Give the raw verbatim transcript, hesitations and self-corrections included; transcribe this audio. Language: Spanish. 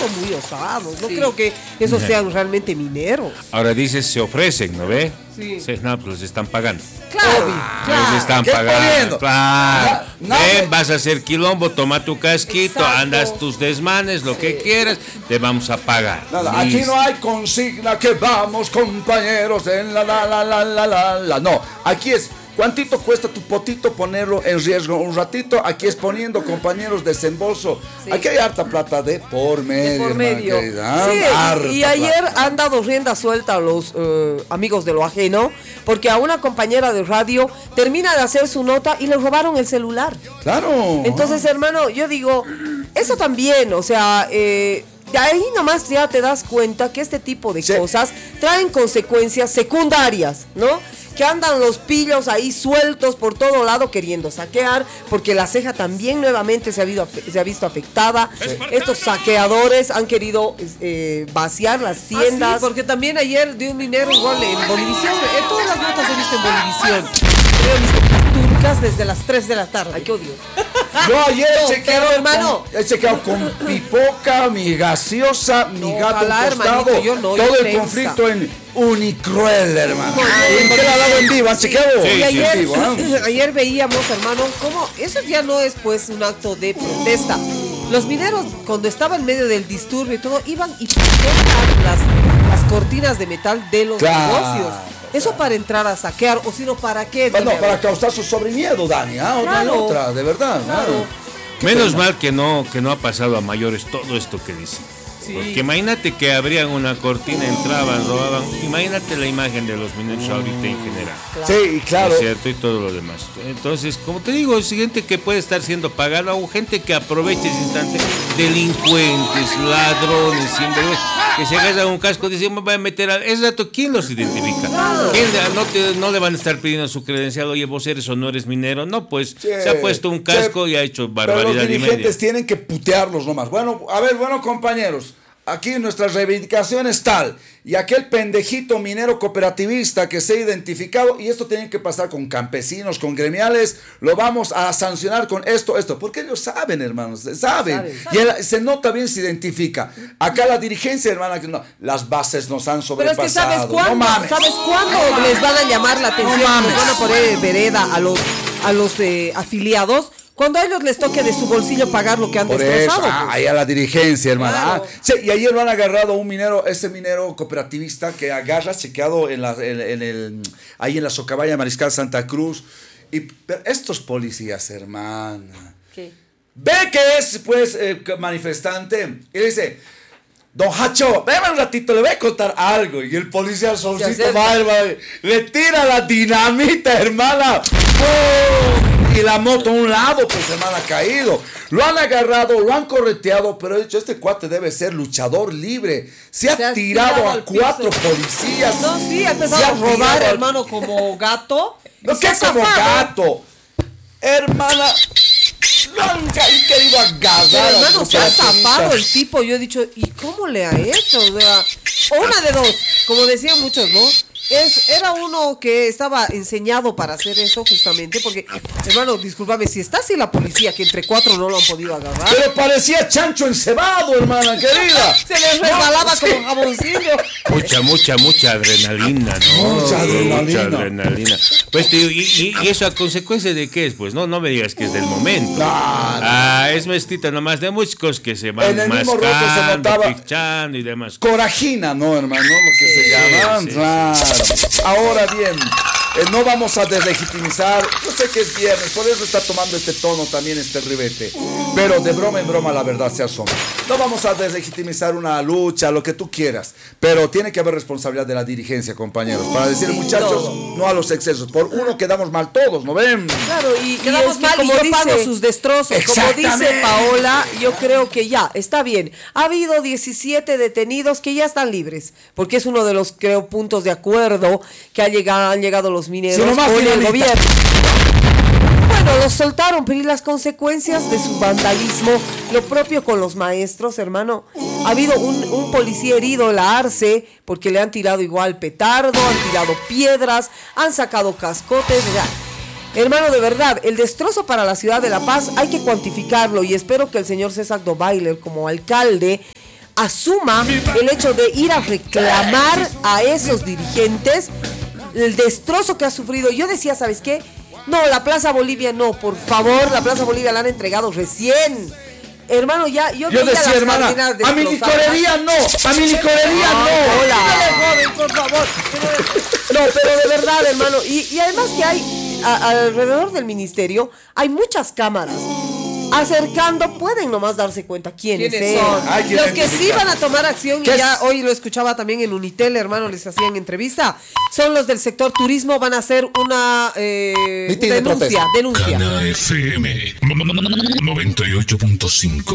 son muy osados. No Sí. creo que esos sean realmente mineros. Ahora dices, se ofrecen, ¿no ve? Sí. Sí, no, pues los están pagando. Claro, Les están ¿qué pagando. poniendo? Claro. No, no, Ven, me- vas a hacer quilombo, toma tu casquito, Exacto. andas tus desmanes, lo que quieras, te vamos a pagar. Nada, aquí Listo. no hay consigna que vamos, compañeros, en la la la la la la la. No, aquí es cuántito cuesta tu potito ponerlo en riesgo un ratito. Aquí es poniendo, compañeros, desembolso. Sí. Aquí hay harta plata de por medio. de por hermano, medio. querida, Sí, harta y, y ayer plata. han dado rienda suelta a los eh, amigos de lo ajeno, porque a una compañera de radio termina de hacer su nota y le robaron el celular. Claro. Entonces, hermano, yo digo, eso también, o sea, eh, de ahí nomás ya te das cuenta que este tipo de Sí. cosas traen consecuencias secundarias, ¿no? Que andan los pillos ahí sueltos por todo lado queriendo saquear, porque la ceja también nuevamente se ha, habido, se ha visto afectada. Estos saqueadores han querido eh, vaciar las tiendas. Ah, sí, porque también ayer de un minero igual en Bolivisión, eh, todas las notas he visto en Bolivisión. He visto turcas desde las tres de la tarde. Ay, qué odio. Yo ayer No, he chequeado, pero, hermano. con, he chequeado con pipoca, mi gaseosa, mi No, gato ojalá, a un costado, hermanito, yo no, todo yo el prensa. conflicto en Unicruel, hermano. No, ¿Y en qué la ha dado en vivo? ¿Han chequeado? Sí, Y sí, ayer, en vivo, ¿ah? ayer veíamos, hermano, cómo eso ya no es pues un acto de protesta. Los mineros, cuando estaba en medio del disturbio y todo, iban y ponían las, las cortinas de metal de los Claro. negocios. Eso para entrar a saquear, o si no, ¿para qué? Bueno, Dime, a para ver. causar su sobreniedo, Dani, ¿ah? Otra, Claro. otra, de verdad, claro. Menos mal que no, que no ha pasado a mayores todo esto que dicen. Porque imagínate que abrían una cortina, entraban, robaban. Imagínate la imagen de los mineros ahorita en general. Sí, claro. ¿Es cierto? Y todo lo demás. Entonces, como te digo, es gente que puede estar siendo pagada o gente que aprovecha ese instante, delincuentes, ladrones, sinvergüenza, que se agarran un casco y dicen, me voy a meter a... Es rato, ¿quién los identifica? ¿Quién le- no, te- no le van a estar pidiendo su credencial, oye, vos eres o no eres minero? No, pues Sí, se ha puesto un casco sí, y ha hecho Pero los barbaridad y media. dirigentes tienen que putearlos nomás. Bueno, a ver, bueno, compañeros. Aquí nuestra reivindicación es tal, y aquel pendejito minero cooperativista que se ha identificado, y esto tiene que pasar con campesinos, con gremiales, lo vamos a sancionar con esto, esto, porque ellos saben, hermanos, saben, Saben, y él, se nota bien, se identifica. Acá la dirigencia, hermana, que no, las bases nos han Pero es sobrepasado. que ¿sabes cuándo? No mames. ¿Sabes cuándo les van a llamar la atención? No mames. Les van a poner vereda a los, a los eh, afiliados cuando a ellos les toque de su bolsillo pagar lo que han Por eso, destrozado. ah, pues. ahí a la dirigencia, hermana. Claro. Ah, sí, y ayer lo han agarrado a un minero, ese minero cooperativista que agarra, se quedó en la, en, en el, ahí en la Socabaya Mariscal Santa Cruz. Y pero estos policías, hermana, ¿Qué? ve que es, pues, eh, manifestante, y le dice, don Hacho, véame un ratito, le voy a contar algo. Y el policía solcito acerca. va, hermano, le tira la dinamita, hermana. ¡Pum! Y la moto a un lado, pues, hermana, ha caído. Lo han agarrado, lo han correteado, pero he dicho, este cuate debe ser luchador libre. Se ha, Se ha tirado, tirado a al cuatro piso. policías. No, sí, ha empezado Se a ha robar, tirado al- hermano, como gato. No, Y que se ha como zafado. gato. Hermana, lo han ca- querido agarrar. Pero, al hermano, se ha cooperativista. zafado el tipo. Yo he dicho, ¿y cómo le ha hecho? O sea, o una de dos, como decían muchos, ¿no? Es, era uno que estaba enseñado para hacer eso justamente, porque, hermano, discúlpame, si está así la policía, que entre cuatro no lo han podido agarrar, Pero parecía chancho encebado, hermana querida. se les resbalaba como jaboncillo. Mucha, mucha, mucha adrenalina, ¿no? Mucha adrenalina. Mucha adrenalina. Pues te digo, y, y- y eso a consecuencia de qué es, pues no, no me digas que es del momento. Claro. Ah, es mezclita nomás de músicos que se van En el mismo roto se mascando, notaba- pichando y demás. Corajina, ¿no, hermano? Lo que se Sí, llaman. sí, Claro. Ahora bien, eh, no vamos a deslegitimizar. Yo sé que es viernes, por eso está tomando este tono también este ribete. Pero de broma en broma la verdad se asoma. No vamos a deslegitimizar una lucha, lo que tú quieras. Pero tiene que haber responsabilidad de la dirigencia, compañeros. Para decir, Sí, muchachos, todo. no a los excesos. Por uno quedamos mal todos, ¿no ven? Claro, y, y Quedamos es que mal y como yo dice, pago sus destrozos. Como Exactamente. dice Paola, yo creo que ya, está bien. Ha habido diecisiete detenidos que ya están libres, porque es uno de los, creo, puntos de acuerdo que ha llegado, han llegado los mineros Sí, nomás con el dinamita. gobierno. Bueno, los soltaron, pero ¿y las consecuencias de su vandalismo? Lo propio con los maestros, hermano. Ha habido un, un policía herido en la Arce porque le han tirado igual petardo, han tirado piedras, han sacado cascotes. O sea, hermano, de verdad, el destrozo para la ciudad de La Paz hay que cuantificarlo y espero que el señor César Dobailer, como alcalde, asuma el hecho de ir a reclamar a esos dirigentes el destrozo que ha sufrido. Yo decía, ¿sabes qué? No, la Plaza Bolivia no, por favor, la Plaza Bolivia la han entregado recién. Hermano, ya yo, Yo decía, hermana, a mi licorería no, a mi licorería no. no. Hola. Joven, por favor. No, pero de verdad, hermano. Y, y además que hay, a, alrededor del ministerio, hay muchas cámaras. Acercando, pueden nomás darse cuenta quiénes, ¿Quiénes son. son? Hay que Los que identificar. sí van a tomar acción, y ¿Qué ya es? hoy lo escuchaba también en Unitel, hermano, les hacían entrevista, son los del sector turismo, van a hacer una eh, Mitin de denuncia, protesta. denuncia. Cana F M noventa y ocho punto cinco.